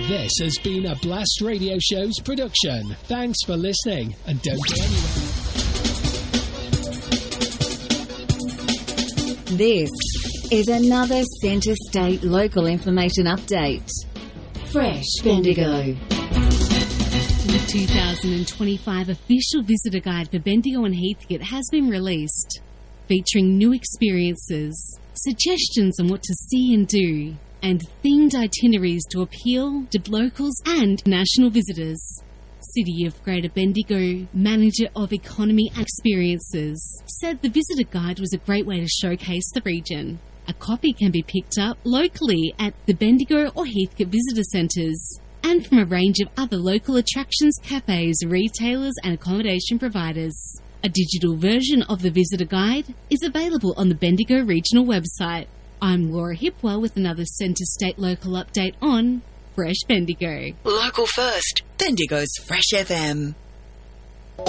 This has been a Blast Radio Show's production. Thanks for listening, and don't go anywhere. This is another Centre State local information update. Fresh Bendigo. The 2025 official visitor guide for Bendigo and Heathcote has been released, featuring new experiences, suggestions on what to see and do, and themed itineraries to appeal to locals and national visitors. City of Greater Bendigo Manager of Economy and Experiences said the visitor guide was a great way to showcase the region. A copy can be picked up locally at the Bendigo or Heathcote visitor centres and from a range of other local attractions, cafes, retailers and accommodation providers. A digital version of the visitor guide is available on the Bendigo Regional website. I'm Laura Hipwell with another Centre State local update on Fresh Bendigo. Local first, Bendigo's Fresh FM.